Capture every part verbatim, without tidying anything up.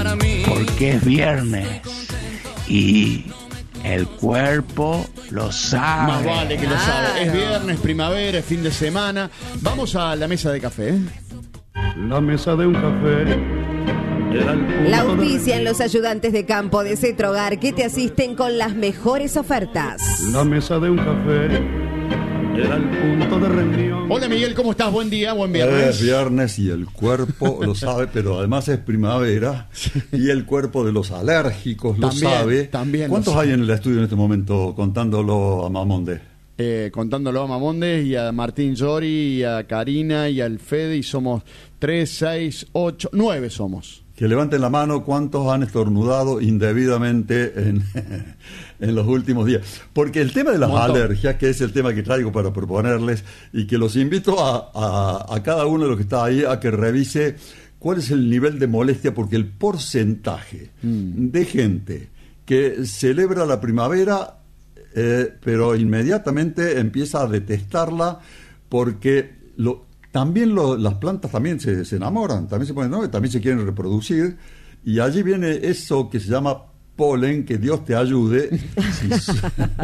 para mí. Porque es viernes y el cuerpo lo sabe. Más vale que lo sabe. Es viernes, primavera, es fin de semana. Vamos a la mesa de café. La mesa de un café. La auspician los ayudantes de campo de Cetrogar que te asisten con las mejores ofertas. La mesa de un café era el punto de reunión. Hola Miguel, ¿cómo estás? Buen día, buen viernes. Es viernes y el cuerpo lo sabe, pero además es primavera y el cuerpo de los alérgicos lo También, sabe. también ¿Cuántos lo hay en el estudio en este momento contándolo a Mamonde? Eh, contándolo a Mamondes y a Martín Llori y a Karina y al Fede, y somos tres, seis, ocho, nueve somos. Que levanten la mano cuántos han estornudado indebidamente en, en los últimos días. Porque el tema de las alergias, que es el tema que traigo para proponerles, y que los invito a, a, a cada uno de los que está ahí a que revise cuál es el nivel de molestia, porque el porcentaje mm. de gente que celebra la primavera, eh, pero inmediatamente empieza a detestarla porque lo... También lo, las plantas también se, se enamoran, también se ponen, ¿no? También se quieren reproducir, y allí viene eso que se llama polen, que Dios te ayude si,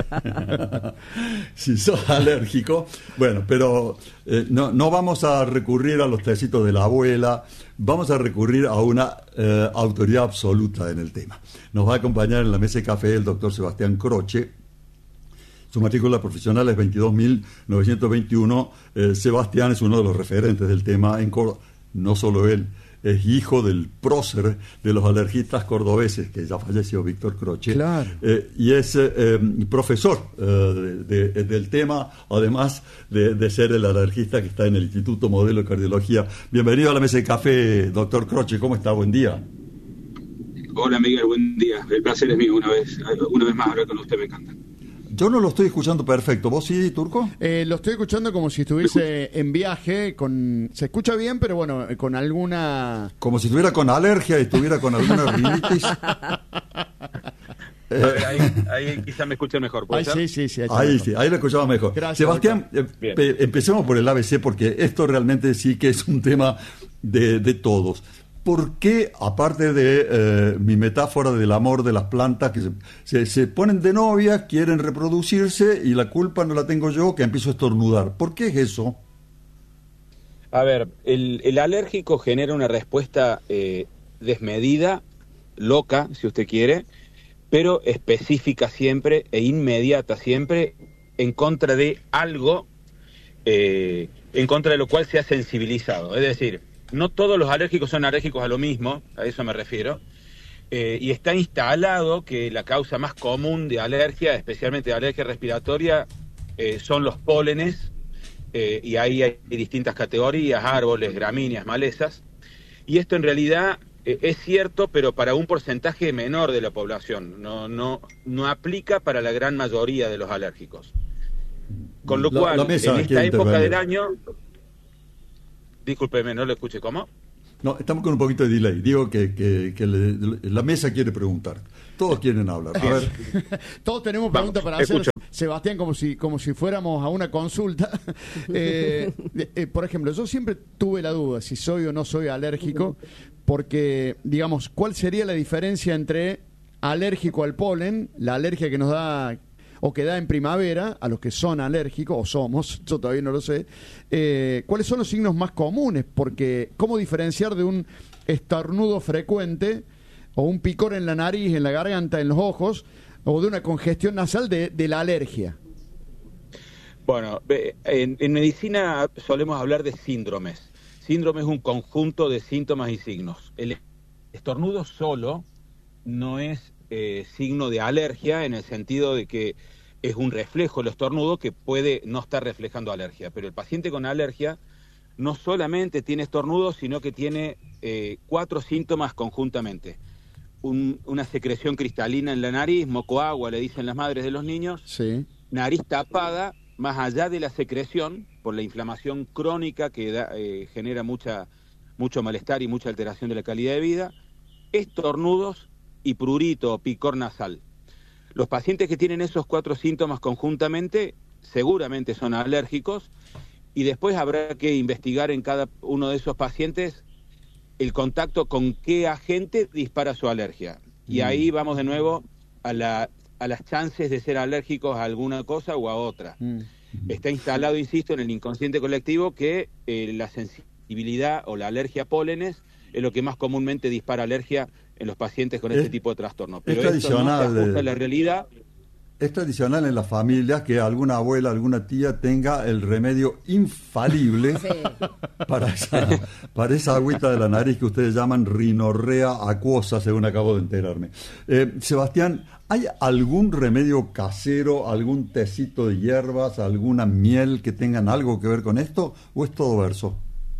si sos alérgico. Bueno, pero eh, no, no vamos a recurrir a los tecitos de la abuela, vamos a recurrir a una eh, autoridad absoluta en el tema. Nos va a acompañar en la mesa de café el doctor Sebastián Croce. Su matrícula profesional es veintidós mil novecientos veintiuno. Eh, Sebastián es uno de los referentes del tema en Córdoba. No solo él, es hijo del prócer de los alergistas cordobeses, que ya falleció, Víctor Croce. Claro. Eh, y es eh, profesor eh, de, de, del tema, además de, de ser el alergista que está en el Instituto Modelo de Cardiología. Bienvenido a la mesa de café, doctor Croce. ¿Cómo está? Buen día. Hola, Miguel. Buen día. El placer es mío una vez, una vez más hablar con usted. Me encanta. Yo no lo estoy escuchando perfecto. ¿Vos sí, Turco? Eh, lo estoy escuchando como si estuviese en viaje. Con Se escucha bien, pero bueno, con alguna... Como si estuviera con alergia y estuviera con alguna rinitis. eh. A ver, ahí, ahí quizá me escuchen mejor. Ahí, sí, sí, sí, ahí mejor. sí, ahí lo escuchamos mejor. Gracias, Sebastián, eh, empecemos por el A B C, porque esto realmente sí que es un tema de, de todos. ¿Por qué, aparte de eh, mi metáfora del amor de las plantas, que se, se, se ponen de novia, quieren reproducirse y la culpa no la tengo yo, que empiezo a estornudar? ¿Por qué es eso? A ver, el, el alérgico genera una respuesta eh, desmedida, loca, si usted quiere, pero específica siempre e inmediata siempre, en contra de algo, eh, en contra de lo cual se ha sensibilizado. Es decir, no todos los alérgicos son alérgicos a lo mismo, a eso me refiero, eh, y está instalado que la causa más común de alergia, especialmente de alergia respiratoria, eh, son los pólenes, eh, y ahí hay distintas categorías, árboles, gramíneas, malezas, y esto en realidad eh, es cierto, pero para un porcentaje menor de la población, no, no, no aplica para la gran mayoría de los alérgicos. Con lo la, cual, la mesa en esta época intervenir. del año... Discúlpeme, no lo escuché. ¿Cómo? No, estamos con un poquito de delay. Digo que, que, que le, la mesa quiere preguntar. Todos quieren hablar. A ver. Todos tenemos preguntas para hacer. Escucha. Sebastián, como si como si fuéramos a una consulta. eh, eh, por ejemplo, yo siempre tuve la duda si soy o no soy alérgico, porque, digamos, ¿cuál sería la diferencia entre alérgico al polen, la alergia que nos da o que da en primavera a los que son alérgicos, o somos, yo todavía no lo sé, eh, ¿cuáles son los signos más comunes? Porque, ¿cómo diferenciar de un estornudo frecuente o un picor en la nariz, en la garganta, en los ojos, o de una congestión nasal de, de la alergia? Bueno, en, en medicina solemos hablar de síndromes. Síndrome es un conjunto de síntomas y signos. El estornudo solo no es Eh, signo de alergia, en el sentido de que es un reflejo el estornudo que puede no estar reflejando alergia, pero el paciente con alergia no solamente tiene estornudo, sino que tiene eh, cuatro síntomas conjuntamente. Un, una secreción cristalina en la nariz, moco agua, le dicen las madres de los niños, sí. Nariz tapada, más allá de la secreción, por la inflamación crónica que da, eh, genera mucha, mucho malestar y mucha alteración de la calidad de vida, estornudos y prurito o picor nasal. Los pacientes que tienen esos cuatro síntomas conjuntamente seguramente son alérgicos, y después habrá que investigar en cada uno de esos pacientes el contacto con qué agente dispara su alergia. Y ahí vamos de nuevo a, la, a las chances de ser alérgicos a alguna cosa o a otra. Mm. Está instalado, insisto, en el inconsciente colectivo que eh, la sensibilidad o la alergia a pólenes es lo que más comúnmente dispara alergia en los pacientes con es, este tipo de trastorno. Pero es esto no se ajusta a la eh, realidad. Es tradicional en las familias que alguna abuela, alguna tía tenga el remedio infalible sí. para, esa, para esa agüita de la nariz que ustedes llaman rinorrea acuosa, según acabo de enterarme. Eh, Sebastián, ¿hay algún remedio casero, algún tecito de hierbas, alguna miel que tengan algo que ver con esto, o es todo verso?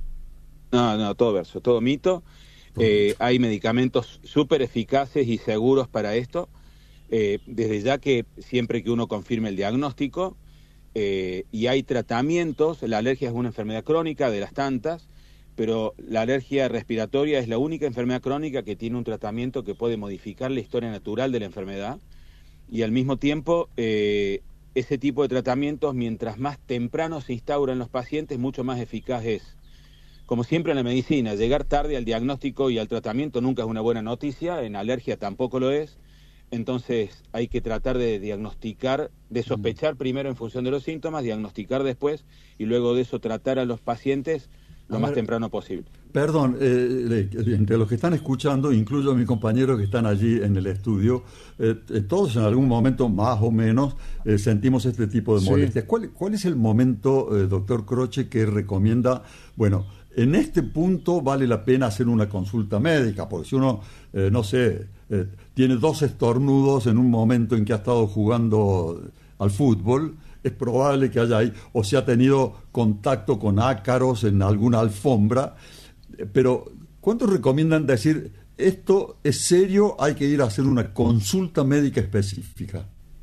No, no, todo verso, todo mito. Todo eh, mito. Hay medicamentos súper eficaces y seguros para esto. Eh, desde ya que siempre que uno confirme el diagnóstico eh, y hay tratamientos, la alergia es una enfermedad crónica de las tantas, pero la alergia respiratoria es la única enfermedad crónica que tiene un tratamiento que puede modificar la historia natural de la enfermedad y al mismo tiempo eh, ese tipo de tratamientos, mientras más temprano se instaura en los pacientes, mucho más eficaz es. Como siempre en la medicina, llegar tarde al diagnóstico y al tratamiento nunca es una buena noticia, en alergia tampoco lo es. Entonces hay que tratar de diagnosticar, de sospechar primero en función de los síntomas, diagnosticar después y luego de eso tratar a los pacientes lo a más ver, temprano posible. Perdón, eh, entre los que están escuchando, incluyo a mis compañeros que están allí en el estudio, eh, todos en algún momento más o menos eh, sentimos este tipo de molestias. Sí. ¿Cuál, ¿Cuál es el momento, eh, doctor Croce, que recomienda, bueno, en este punto vale la pena hacer una consulta médica? Porque si uno, eh, no sé, eh, tiene dos estornudos en un momento en que ha estado jugando al fútbol, es probable que haya ahí, o se ha tenido contacto con ácaros en alguna alfombra, pero ¿cuántos recomiendan decir, esto es serio, hay que ir a hacer una consulta médica específica?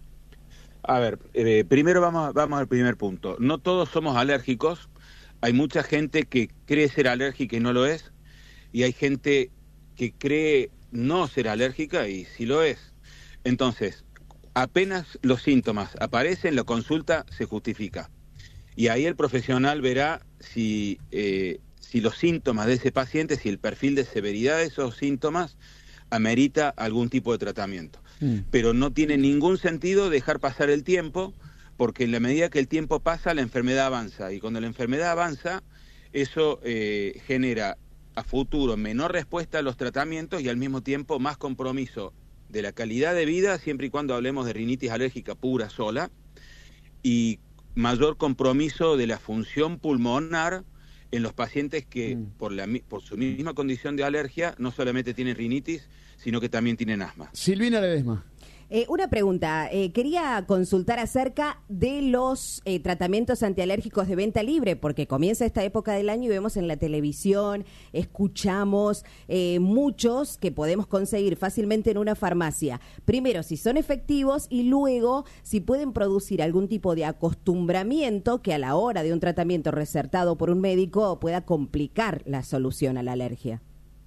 A ver, eh, primero vamos, vamos al primer punto. No todos somos alérgicos. Hay mucha gente que cree ser alérgica y no lo es, y hay gente que cree no ser alérgica y sí lo es. Entonces, apenas los síntomas aparecen, la consulta se justifica. Y ahí el profesional verá si, eh, si los síntomas de ese paciente, si el perfil de severidad de esos síntomas amerita algún tipo de tratamiento. Mm. Pero no tiene ningún sentido dejar pasar el tiempo, porque en la medida que el tiempo pasa, la enfermedad avanza. Y cuando la enfermedad avanza, eso eh, genera a futuro menor respuesta a los tratamientos y al mismo tiempo más compromiso de la calidad de vida, siempre y cuando hablemos de rinitis alérgica pura sola, y mayor compromiso de la función pulmonar en los pacientes que mm. por, la, por su misma condición de alergia no solamente tienen rinitis, sino que también tienen asma. Silvina Ledesma. Eh, una pregunta, eh, quería consultar acerca de los eh, tratamientos antialérgicos de venta libre, porque comienza esta época del año y vemos en la televisión, escuchamos eh, muchos que podemos conseguir fácilmente en una farmacia. Primero, si son efectivos y luego si pueden producir algún tipo de acostumbramiento que a la hora de un tratamiento recertado por un médico pueda complicar la solución a la alergia.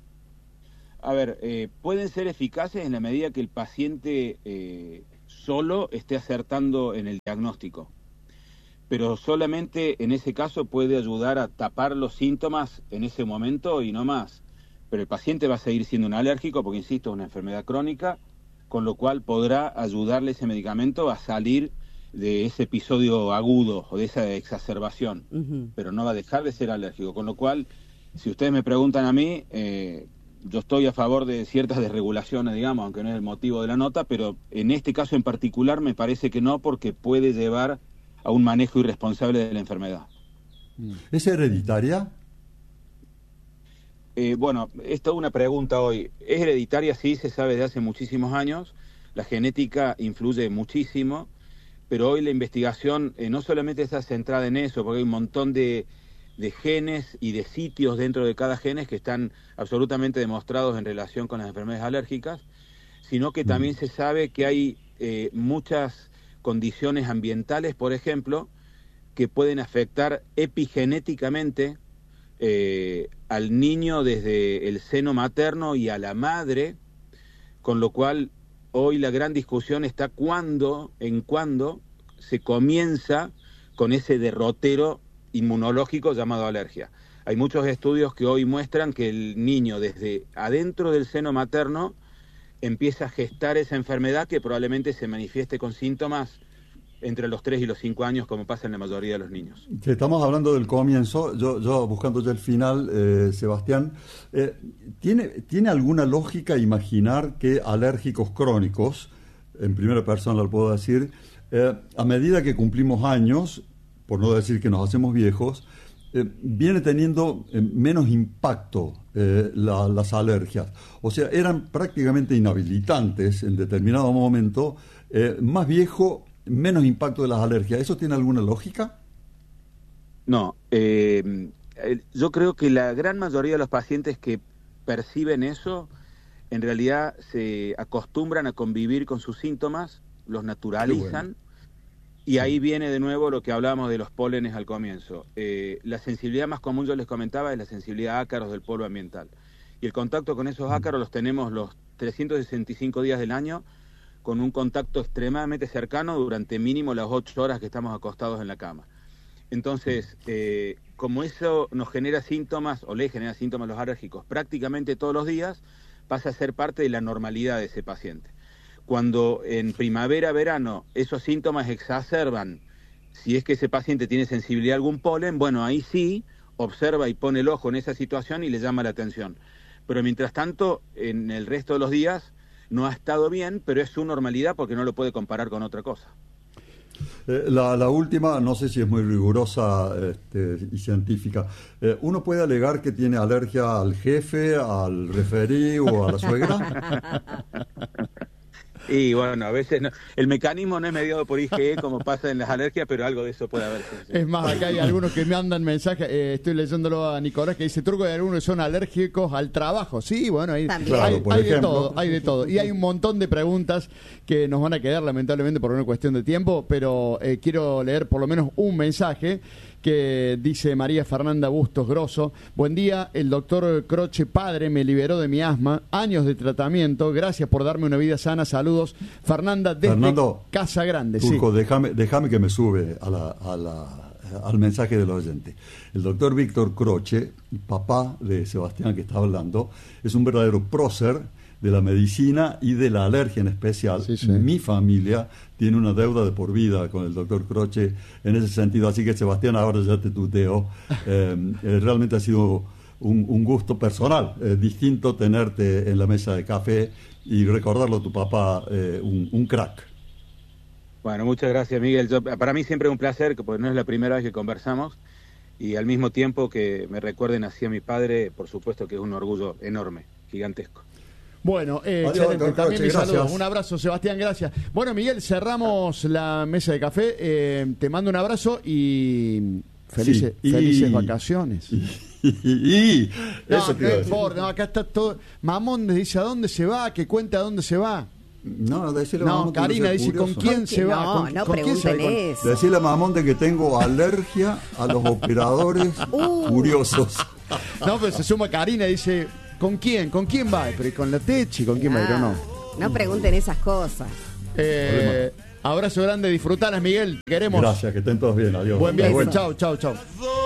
A ver, eh, pueden ser eficaces en la medida que el paciente eh, solo esté acertando en el diagnóstico, pero solamente en ese caso puede ayudar a tapar los síntomas en ese momento y no más. Pero el paciente va a seguir siendo un alérgico porque, insisto, es una enfermedad crónica, con lo cual podrá ayudarle ese medicamento a salir de ese episodio agudo o de esa exacerbación, uh-huh. pero no va a dejar de ser alérgico, con lo cual, si ustedes me preguntan a mí, eh, yo estoy a favor de ciertas desregulaciones, digamos, aunque no es el motivo de la nota, pero en este caso en particular me parece que no, porque puede llevar a un manejo irresponsable de la enfermedad. ¿Es hereditaria? Eh, bueno, esta es una pregunta hoy. ¿Es hereditaria? Sí, se sabe desde hace muchísimos años. La genética influye muchísimo, pero hoy la investigación eh, no solamente está centrada en eso, porque hay un montón de... de genes y de sitios dentro de cada genes que están absolutamente demostrados en relación con las enfermedades alérgicas, sino que también se sabe que hay eh, muchas condiciones ambientales, por ejemplo, que pueden afectar epigenéticamente eh, al niño desde el seno materno y a la madre, con lo cual hoy la gran discusión está cuándo, en cuándo se comienza con ese derrotero inmunológico llamado alergia. Hay muchos estudios que hoy muestran que el niño desde adentro del seno materno empieza a gestar esa enfermedad que probablemente se manifieste con síntomas entre los tres y los cinco años, como pasa en la mayoría de los niños. Si estamos hablando del comienzo, yo, yo buscando ya el final, eh, Sebastián, eh, ¿tiene, ¿tiene alguna lógica imaginar que alérgicos crónicos, en primera persona lo puedo decir, eh, a medida que cumplimos años, por no decir que nos hacemos viejos, eh, viene teniendo eh, menos impacto eh, la, las alergias? O sea, eran prácticamente inhabilitantes en determinado momento, eh, más viejo, menos impacto de las alergias. ¿Eso tiene alguna lógica? No, eh, yo creo que la gran mayoría de los pacientes que perciben eso, en realidad se acostumbran a convivir con sus síntomas, los naturalizan, y ahí viene de nuevo lo que hablábamos de los pólenes al comienzo. Eh, la sensibilidad más común, yo les comentaba, es la sensibilidad a ácaros del polvo ambiental. Y el contacto con esos ácaros los tenemos los trescientos sesenta y cinco días del año, con un contacto extremadamente cercano durante mínimo las ocho horas que estamos acostados en la cama. Entonces, eh, como eso nos genera síntomas, o le genera síntomas a los alérgicos prácticamente todos los días, pasa a ser parte de la normalidad de ese paciente. Cuando en primavera, verano, esos síntomas exacerban, si es que ese paciente tiene sensibilidad a algún polen, bueno, ahí sí observa y pone el ojo en esa situación y le llama la atención. Pero mientras tanto, en el resto de los días, no ha estado bien, pero es su normalidad porque no lo puede comparar con otra cosa. Eh, la, la última, no sé si es muy rigurosa este, y científica. Eh, ¿Uno puede alegar que tiene alergia al jefe, al referí o a la suegra? Y bueno, a veces no, el mecanismo no es mediado por I G E como pasa en las alergias, pero algo de eso puede haber. Sí, sí. Es más, acá hay algunos que me mandan mensajes, eh, estoy leyéndolo a Nicolás, que dice, Turco, hay algunos que son alérgicos al trabajo. Sí, bueno, hay, Claro, hay, por hay de ejemplo. todo, hay de todo. Y hay un montón de preguntas que nos van a quedar lamentablemente por una cuestión de tiempo, pero eh, quiero leer por lo menos un mensaje que dice María Fernanda Bustos Grosso. Buen día, el doctor Croce padre me liberó de mi asma, años de tratamiento, gracias por darme una vida sana, saludos. Fernanda desde Fernando, Casa Grande. Turco, Sí. déjame, déjame que me sube a la, a la, al mensaje del oyente. El doctor Víctor Croce, papá de Sebastián que está hablando, es un verdadero prócer de la medicina y de la alergia en especial. Sí, sí. Mi familia tiene una deuda de por vida con el doctor Croce en ese sentido, así que Sebastián, ahora ya te tuteo. Eh, eh, realmente ha sido un, un gusto personal, eh, distinto tenerte en la mesa de café y recordarlo a tu papá, eh, un, un crack. Bueno, muchas gracias, Miguel. Yo, para mí siempre es un placer, porque no es la primera vez que conversamos, y al mismo tiempo que me recuerden así a mi padre, por supuesto que es un orgullo enorme, gigantesco. Bueno, eh, Adiós, excelente. doctor También Croce, mis gracias. saludos. Un abrazo, Sebastián, gracias. Bueno, Miguel, cerramos la mesa de café. Eh, te mando un abrazo y felices, Sí, y- felices vacaciones. Y, y- No, eso te iba a qué decir. por- no, acá está todo. Mamón dice a dónde se va, que cuente a dónde se va. No, decirle a No, Mamón que Karina sea dice, ¿con curioso. quién se va? No, ¿Con, no con quién se va? pregunten Con- eso. Decirle a Mamón de que tengo alergia a los operadores Uh. curiosos. No, pero se suma Karina y dice, ¿con quién? ¿Con quién va? Pero ¿y con la Techi? ¿Con quién va a ir o no? No pregunten esas cosas. Eh, abrazo grande, disfrutalas, Miguel. Te queremos. Gracias, que estén todos bien. Adiós. Buen viaje. Bueno. Chao, chao, chao.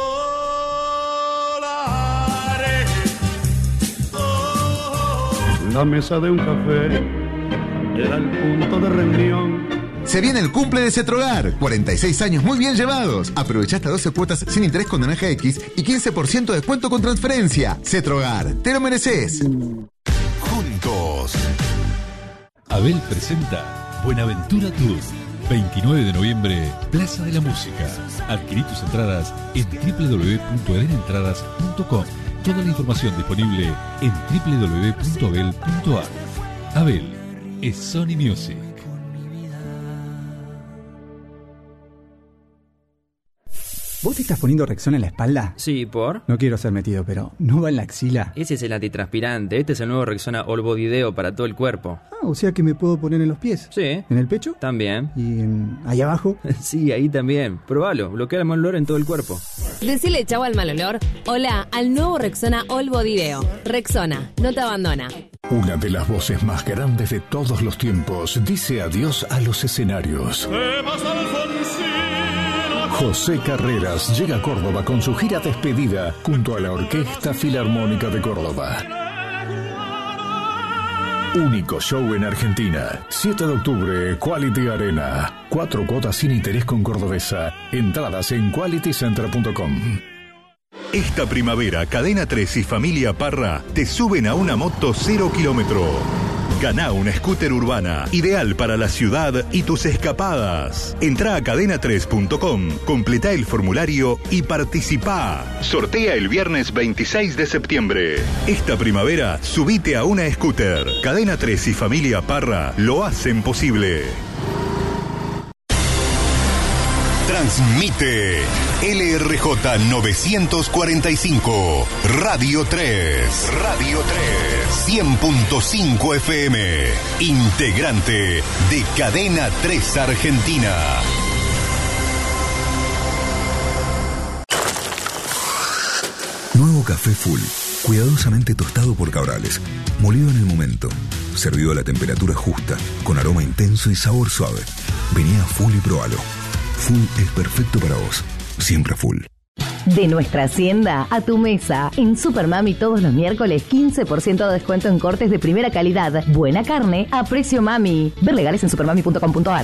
La mesa de un café era el punto de reunión. Se viene el cumple de Cetrogar, cuarenta y seis años muy bien llevados. Aprovecha hasta doce cuotas sin interés con Naranja X y quince por ciento de descuento con transferencia. Cetrogar, te lo mereces. Juntos. Abel presenta Buenaventura Tour. veintinueve de noviembre, Plaza de la Música. Adquirí tus entradas en doble u doble u doble u punto edenentradas punto com. Toda la información disponible en doble u doble u doble u punto abel punto a r. Abel es Sony Music. ¿Vos te estás poniendo Rexona en la espalda? Sí, ¿por? No quiero ser metido, pero ¿no va en la axila? Ese es el antitranspirante. Este es el nuevo Rexona All Body Deo para todo el cuerpo. Ah, o sea que me puedo poner en los pies. Sí. ¿En el pecho? También. ¿Y en... ahí abajo? Sí, ahí también. Probalo. Bloquea el mal olor en todo el cuerpo. Decile chau al mal olor. Hola al nuevo Rexona All Body Deo. Rexona, no te abandona. Una de las voces más grandes de todos los tiempos dice adiós a los escenarios. José Carreras llega a Córdoba con su gira despedida junto a la Orquesta Filarmónica de Córdoba. Único show en Argentina. siete de octubre, Quality Arena. Cuatro cuotas sin interés con Cordobesa. Entradas en quality center punto com. Esta primavera, Cadena tres y Familia Parra te suben a una moto cero kilómetro. Ganá una scooter urbana, ideal para la ciudad y tus escapadas. Entrá a cadena tres punto com, completá el formulario y participá. Sortea el viernes veintiséis de septiembre. Esta primavera, subite a una scooter. Cadena tres y Familia Parra lo hacen posible. Transmite L R J novecientos cuarenta y cinco, Radio tres. Radio tres. cien punto cinco F M. Integrante de Cadena tres Argentina. Nuevo café Full. Cuidadosamente tostado por Cabrales. Molido en el momento. Servido a la temperatura justa. Con aroma intenso y sabor suave. Vení a Full y probalo. Full es perfecto para vos. Siempre Full. De nuestra hacienda a tu mesa. En Supermami todos los miércoles quince por ciento de descuento en cortes de primera calidad. Buena carne a precio mami. Ver legales en supermami punto com punto ar.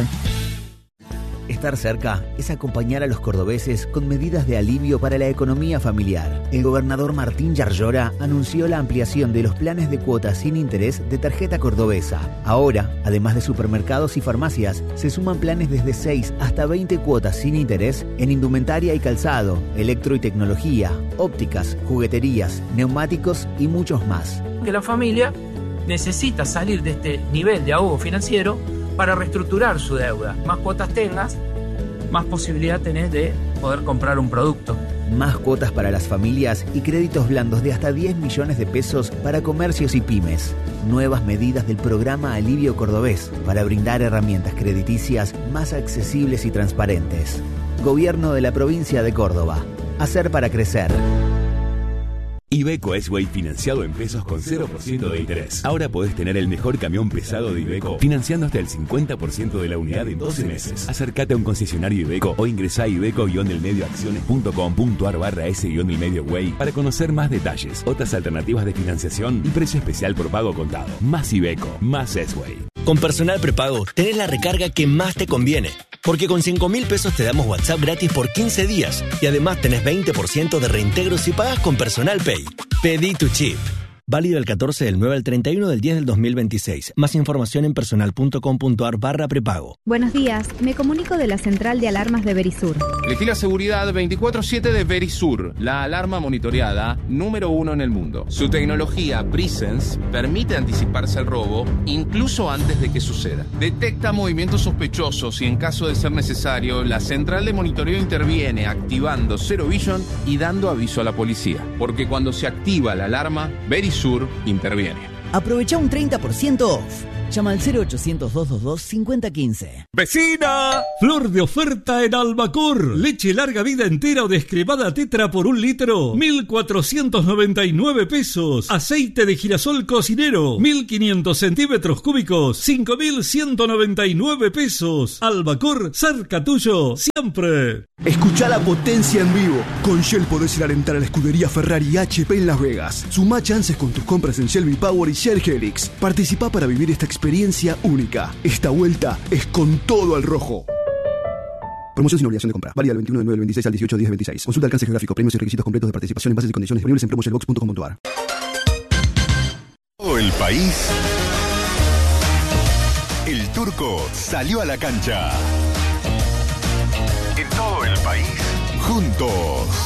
Estar cerca es acompañar a los cordobeses con medidas de alivio para la economía familiar. El gobernador Martín Yarlora anunció la ampliación de los planes de cuotas sin interés de tarjeta cordobesa. Ahora, además de supermercados y farmacias, se suman planes desde seis hasta veinte cuotas sin interés en indumentaria y calzado, electro y tecnología, ópticas, jugueterías, neumáticos y muchos más. Que la familia necesita salir de este nivel de ahogo financiero para reestructurar su deuda. Más cuotas tengas, más posibilidad tenés de poder comprar un producto. Más cuotas para las familias y créditos blandos de hasta diez millones de pesos para comercios y pymes. Nuevas medidas del programa Alivio Cordobés para brindar herramientas crediticias más accesibles y transparentes. Gobierno de la provincia de Córdoba. Hacer para crecer. Iveco S-Way financiado en pesos con cero por ciento de interés. Ahora podés tener el mejor camión pesado de Iveco financiando hasta el cincuenta por ciento de la unidad en doce meses. Acércate a un concesionario Iveco o ingresá a iveco-delmedioacciones.com.ar barra S-Delmedio-Way para conocer más detalles, otras alternativas de financiación y precio especial por pago contado. Más Iveco, más S-Way. Con Personal Prepago tenés la recarga que más te conviene. Porque con cinco mil pesos te damos WhatsApp gratis por quince días y además tenés veinte por ciento de reintegro si pagas con Personal Pay. Pedí tu chip. Válido del catorce del nueve al treinta y uno del diez del dos mil veintiséis. Más información en personal punto com punto ar barra prepago. Buenos días, me comunico de la central de alarmas de Verisur. Elegí la seguridad veinticuatro siete de Verisur, la alarma monitoreada número uno en el mundo. Su tecnología Presence permite anticiparse al robo incluso antes de que suceda. Detecta movimientos sospechosos y en caso de ser necesario, la central de monitoreo interviene activando Zero Vision y dando aviso a la policía. Porque cuando se activa la alarma, Verisur Sur interviene. Aprovecha un treinta por ciento off. Llama al cero ochocientos, doscientos veintidós, cincuenta quince. ¡Vecina! Flor de oferta en Albacor. Leche larga vida entera o descremada tetra por un litro. mil cuatrocientos noventa y nueve pesos. Aceite de girasol cocinero. mil quinientos centímetros cúbicos. cinco mil ciento noventa y nueve pesos. Albacor, cerca tuyo, siempre. Escucha la potencia en vivo. Con Shell podés ir a alentar a la escudería Ferrari H P en Las Vegas. Sumá chances con tus compras en Shell V-Power y Shell Helix. Participá para vivir esta experiencia única. Esta vuelta es con todo al rojo. Promoción sin obligación de compra. Válida del veintiuno de nueve del veintiséis al dieciocho de diez del veintiséis. Consulta alcance geográfico, premios y requisitos completos de participación en bases y condiciones disponibles en promoshellbox punto com punto ar. Todo el país. El Turco salió a la cancha. En todo el país. Juntos.